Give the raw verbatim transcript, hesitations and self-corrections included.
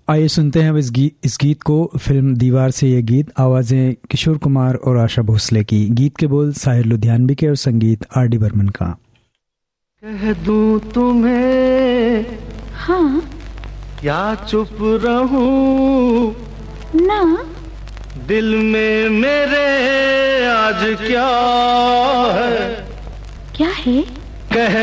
आइए सुनते हैं अब इस गीत इस गीत को, फिल्म दीवार से ये गीत, आवाजें किशोर कुमार और आशा भोसले की। गीत के बोल साहिर लुधियानवी के और संगीत आर डी बर्मन का। कह दूं तुम्हें हाँ क्या चुप रहूं ना, दिल में मेरे आज क्या है क्या है